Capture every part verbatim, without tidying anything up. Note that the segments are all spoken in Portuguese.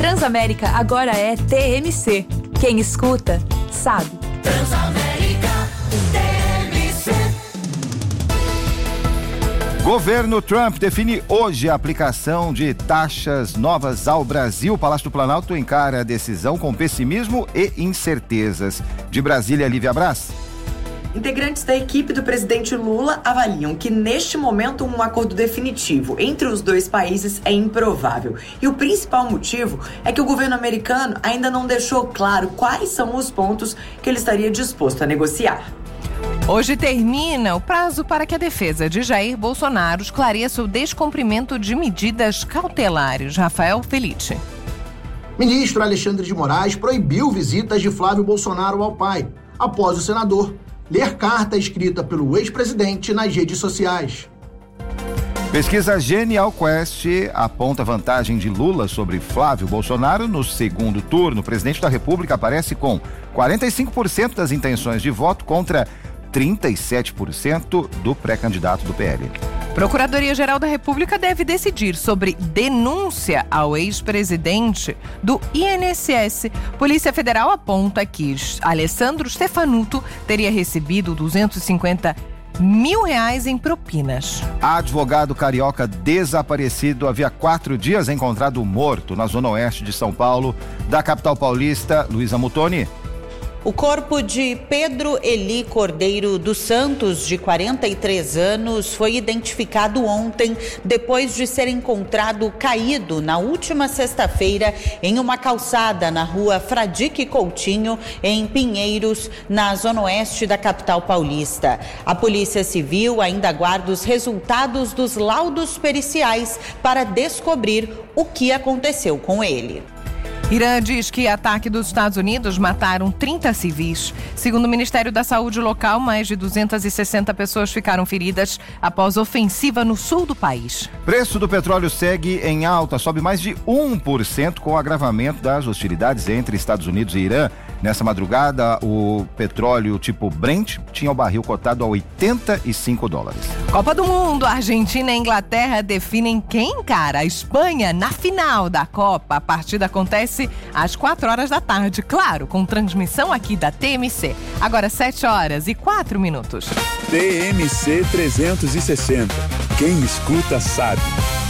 Transamérica agora é T M C. Quem escuta, sabe. Transamérica, T M C. Governo Trump define hoje a aplicação de taxas novas ao Brasil. O Palácio do Planalto encara a decisão com pessimismo e incertezas. De Brasília, Lívia Braz. Integrantes da equipe do presidente Lula avaliam que, neste momento, um acordo definitivo entre os dois países é improvável. E o principal motivo é que o governo americano ainda não deixou claro quais são os pontos que ele estaria disposto a negociar. Hoje termina o prazo para que a defesa de Jair Bolsonaro esclareça o descumprimento de medidas cautelares. Rafael Felice. Ministro Alexandre de Moraes proibiu visitas de Flávio Bolsonaro ao pai, após o senador ler carta escrita pelo ex-presidente nas redes sociais. Pesquisa Genial Quest aponta vantagem de Lula sobre Flávio Bolsonaro no segundo turno. O presidente da República aparece com quarenta e cinco por cento das intenções de voto contra trinta e sete por cento do pré-candidato do P L. Procuradoria-Geral da República deve decidir sobre denúncia ao ex-presidente do I N S S. Polícia Federal aponta que Alessandro Stefanuto teria recebido duzentos e cinquenta mil reais em propinas. Advogado carioca desaparecido havia quatro dias encontrado morto na zona oeste de São Paulo. Da capital paulista, Luísa Mutoni. O corpo de Pedro Eli Cordeiro dos Santos, de quarenta e três anos, foi identificado ontem depois de ser encontrado caído na última sexta-feira em uma calçada na rua Fradique Coutinho, em Pinheiros, na zona oeste da capital paulista. A Polícia Civil ainda aguarda os resultados dos laudos periciais para descobrir o que aconteceu com ele. Irã diz que ataque dos Estados Unidos mataram trinta civis. Segundo o Ministério da Saúde local, mais de duzentas e sessenta pessoas ficaram feridas após ofensiva no sul do país. Preço do petróleo segue em alta, sobe mais de um por cento com o agravamento das hostilidades entre Estados Unidos e Irã. Nessa madrugada, o petróleo tipo Brent tinha o barril cotado a oitenta e cinco dólares. Copa do Mundo, Argentina e Inglaterra definem quem encara a Espanha na final da Copa. A partida acontece às quatro horas da tarde, claro, com transmissão aqui da T M C. Agora sete horas e quatro minutos. T M C trezentos e sessenta. Quem escuta sabe.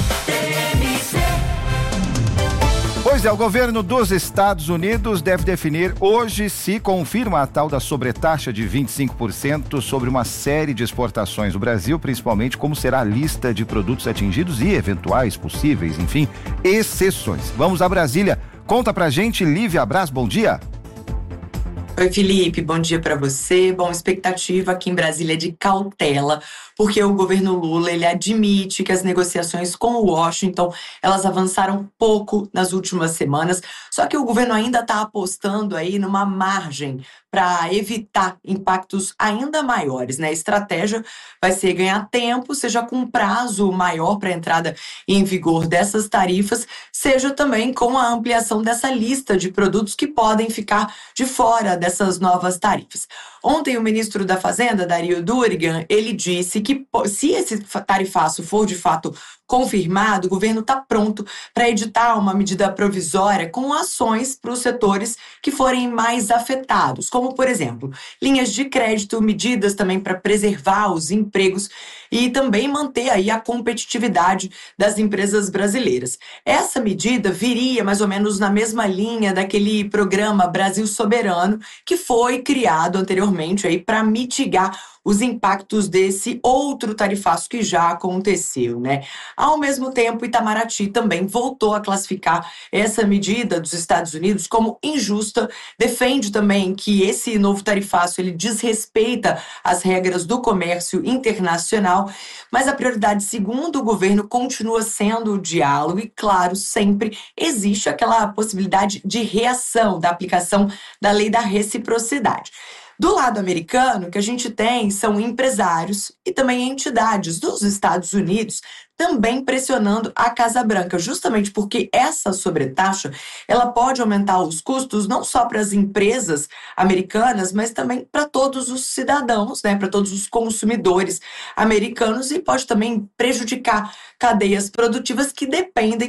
Pois é, o governo dos Estados Unidos deve definir hoje se confirma a tal da sobretaxa de vinte e cinco por cento sobre uma série de exportações do Brasil, principalmente como será a lista de produtos atingidos e eventuais possíveis, enfim, exceções. Vamos a Brasília. Conta pra gente, Lívia Braz, bom dia. Oi, Felipe, bom dia para você. Bom, expectativa aqui em Brasília de cautela, porque o governo Lula, ele admite que as negociações com o Washington, elas avançaram pouco nas últimas semanas, só que o governo ainda está apostando aí numa margem para evitar impactos ainda maiores, né? A estratégia vai ser ganhar tempo, seja com prazo maior para a entrada em vigor dessas tarifas, seja também com a ampliação dessa lista de produtos que podem ficar de fora dessas novas tarifas. Ontem, o ministro da Fazenda, Dario Durigan, ele disse que se esse tarifaço for de fato confirmado, o governo está pronto para editar uma medida provisória com ações para os setores que forem mais afetados, como, por exemplo, linhas de crédito, medidas também para preservar os empregos e também manter aí a competitividade das empresas brasileiras. Essa medida viria mais ou menos na mesma linha daquele programa Brasil Soberano, que foi criado anteriormente aí para mitigar os impactos desse outro tarifaço que já aconteceu, né? Ao mesmo tempo, Itamaraty também voltou a classificar essa medida dos Estados Unidos como injusta, defende também que esse novo tarifaço ele desrespeita as regras do comércio internacional, mas a prioridade, segundo o governo, continua sendo o diálogo e, claro, sempre existe aquela possibilidade de reação da aplicação da lei da reciprocidade. Do lado americano, o que a gente tem são empresários e também entidades dos Estados Unidos também pressionando a Casa Branca, justamente porque essa sobretaxa ela pode aumentar os custos não só para as empresas americanas, mas também para todos os cidadãos, né, para todos os consumidores americanos e pode também prejudicar cadeias produtivas que dependem